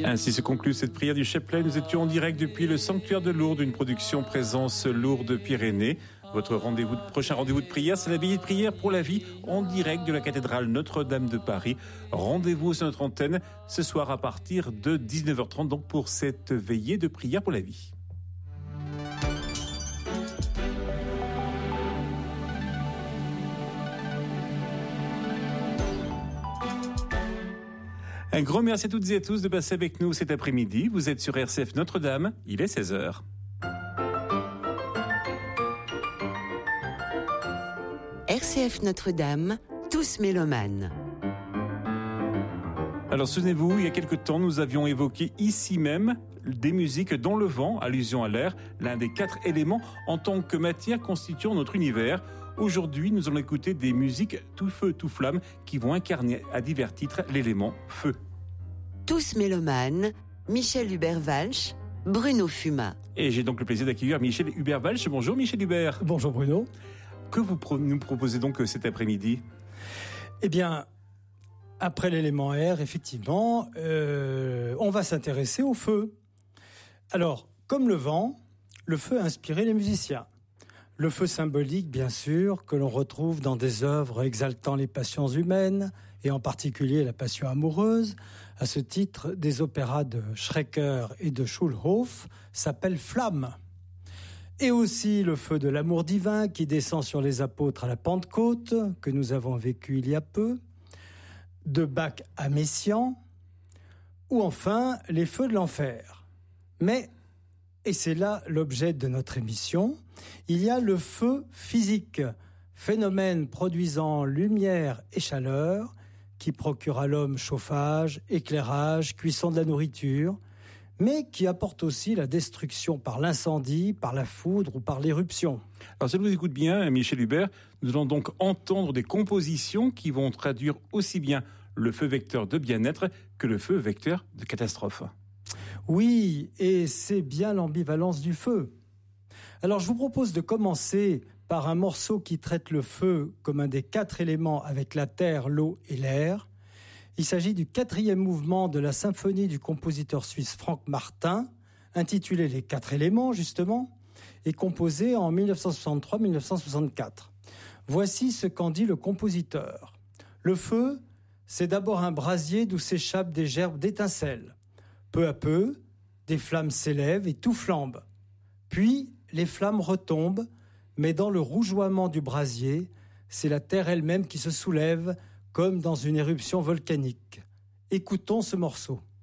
Ainsi se conclut cette prière du chapelet. Nous étions en direct depuis le sanctuaire de Lourdes, une production Présence Lourdes-Pyrénées. Votre prochain rendez-vous de prière, c'est la veillée de prière pour la vie en direct de la cathédrale Notre-Dame de Paris. Rendez-vous sur notre antenne ce soir à partir de 19h30 donc pour cette veillée de prière pour la vie. Un grand merci à toutes et à tous de passer avec nous cet après-midi. Vous êtes sur RCF Notre-Dame, il est 16h. RCF Notre-Dame, tous mélomanes. Alors souvenez-vous, il y a quelque temps, nous avions évoqué ici même des musiques dont le vent, allusion à l'air, l'un des 4 éléments en tant que matière constituant notre univers. Aujourd'hui, nous allons écouter des musiques tout feu, tout flamme qui vont incarner à divers titres l'élément feu. Tous mélomanes, Michel Hubert-Walsh, Bruno Fuma. Et j'ai donc le plaisir d'accueillir Michel Hubert-Walsh. Bonjour Michel Hubert. Bonjour Bruno. Que vous nous proposez donc cet après-midi ? Eh bien, après l'élément air, effectivement, on va s'intéresser au feu. Alors, comme le vent, le feu a inspiré les musiciens. Le feu symbolique, bien sûr, que l'on retrouve dans des œuvres exaltant les passions humaines, et en particulier la passion amoureuse. À ce titre, des opéras de Schrecker et de Schulhoff s'appellent Flamme. Et aussi le feu de l'amour divin qui descend sur les apôtres à la Pentecôte, que nous avons vécu il y a peu, de Bach à Messiaen, ou enfin les feux de l'enfer. Mais, et c'est là l'objet de notre émission, il y a le feu physique, phénomène produisant lumière et chaleur, qui procure à l'homme chauffage, éclairage, cuisson de la nourriture, mais qui apporte aussi la destruction par l'incendie, par la foudre ou par l'éruption. Alors, si je vous écoute bien, Michel Hubert, nous allons donc entendre des compositions qui vont traduire aussi bien le feu vecteur de bien-être que le feu vecteur de catastrophe. Oui, et c'est bien l'ambivalence du feu. Alors, je vous propose de commencer par un morceau qui traite le feu comme un des 4 éléments avec la terre, l'eau et l'air. Il s'agit du 4e mouvement de la symphonie du compositeur suisse Franck Martin, intitulé Les 4 éléments, justement, et composé en 1963-1964. Voici ce qu'en dit le compositeur. Le feu, c'est d'abord un brasier d'où s'échappent des gerbes d'étincelles. Peu à peu, des flammes s'élèvent et tout flambe. Puis, les flammes retombent, mais dans le rougeoiement du brasier, c'est la terre elle-même qui se soulève, comme dans une éruption volcanique. Écoutons ce morceau.